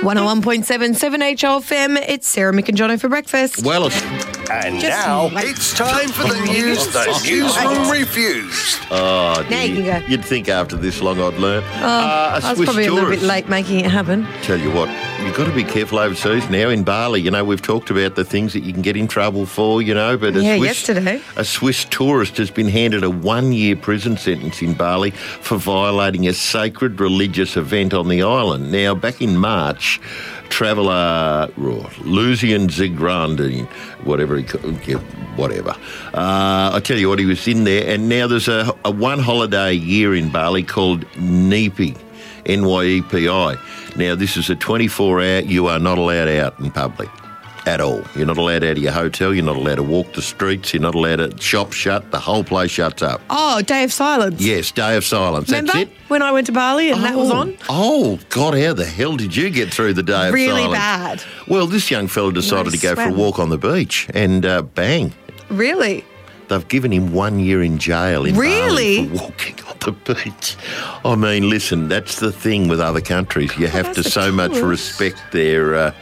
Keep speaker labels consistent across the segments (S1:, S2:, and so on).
S1: 101.7 7HLFM. It's Sarah, Mick and Jono for breakfast.
S2: Well,
S3: And
S1: Just
S3: now
S1: wait.
S3: it's time for the news the newsroom refused.
S2: oh,
S1: Now you can go.
S2: You'd think after this long I'd learn.
S1: I was
S2: Swiss
S1: probably a little bit
S2: tourist.
S1: late making it happen.
S2: Tell you what, you've got to be careful overseas now in Bali. You know, we've talked about the things that you can get in trouble for, you know, but
S1: yesterday.
S2: A Swiss tourist has been handed a 1-year prison sentence in Bali for violating a sacred religious event on the island. Now, back in March, traveller Lucian Zigrandi, whatever he called, whatever. I tell you what, he was in there, and now there's a one holiday a year in Bali called NYEPI. NYEPI. Now, this is a 24-hour, you are not allowed out in public at all. You're not allowed out of your hotel, you're not allowed to walk the streets, you're not allowed to shop shut, the whole place shuts up.
S1: Oh, Day of Silence.
S2: Yes, day of silence,
S1: Remember
S2: that's it.
S1: when I went to Bali and that was on?
S2: Oh, God, how the hell did you get through the day of
S1: Really
S2: silence?
S1: bad.
S2: Well, this young fella decided to go for a
S1: swam.
S2: walk on the beach and bang.
S1: Really?
S2: They've given him 1 year in jail in
S1: Really?
S2: Bali for walking on the beach. I mean, listen, that's the thing with other countries. You have to
S1: that's a
S2: so much
S1: tourist.
S2: respect their...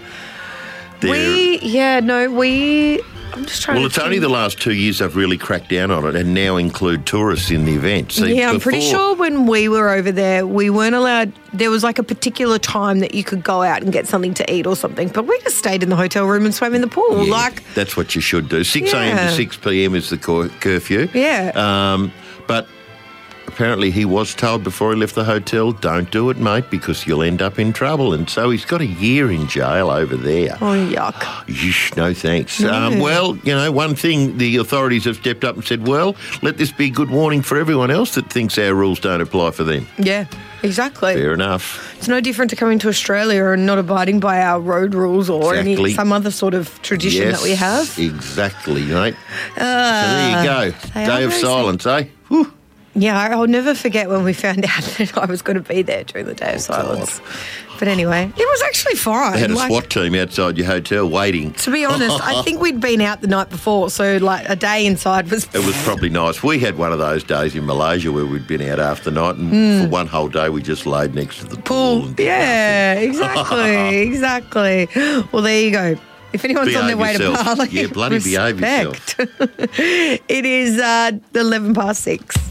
S1: I'm just trying
S2: Well,
S1: to
S2: it's only
S1: think.
S2: the last 2 years they've really cracked down on it and now include tourists in the event. See,
S1: Yeah, I'm pretty
S2: before-
S1: sure when we were over there, we weren't allowed, there was like a particular time that you could go out and get something to eat or something, but we just stayed in the hotel room and swam in the pool.
S2: Yeah,
S1: Like,
S2: that's what you should do. 6 a.m.
S1: Yeah.
S2: to 6 p.m. is the curfew.
S1: Yeah.
S2: But apparently he was told before he left the hotel, don't do it, mate, because you'll end up in trouble. And so he's got a year in jail over there.
S1: oh, yuck.
S2: Yeesh, no thanks. Well, you know, one thing, the authorities have stepped up and said, well, let this be a good warning for everyone else that thinks our rules don't apply for them.
S1: Yeah, exactly.
S2: Fair enough.
S1: It's no different to coming to Australia and not abiding by our road rules or
S2: Exactly.
S1: some other sort of tradition
S2: Yes,
S1: that we have.
S2: exactly, mate. So there you go.
S1: they
S2: Day
S1: are
S2: of
S1: very
S2: silence, eh? Whew.
S1: Yeah, I'll never forget when we found out that I was going to be there during the Day of Silence. But anyway, it was actually fine.
S2: They had a
S1: Like,
S2: SWAT team outside your hotel waiting.
S1: to be honest, I think we'd been out the night before, so like a day inside was...
S2: It was probably nice. We had one of those days in Malaysia where we'd been out after night and for one whole day we just laid next to the pool.
S1: Pool.
S2: and did
S1: Yeah, exactly. Well, there you go. If anyone's on their way
S2: Behave
S1: to
S2: yourself.
S1: Bali,
S2: Yeah, bloody behave yourself.
S1: respect. It is 11 past 6.